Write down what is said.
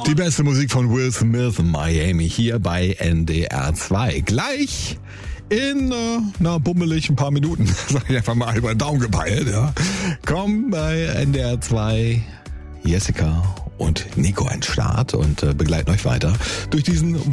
Die beste Musik von Will Smith, Miami, hier bei NDR 2. Gleich in bummelig ein paar Minuten, sag ich einfach mal über den Daumen gepeilt, ja, kommen bei NDR 2 Jessica und Nico an den Start und begleiten euch weiter durch diesen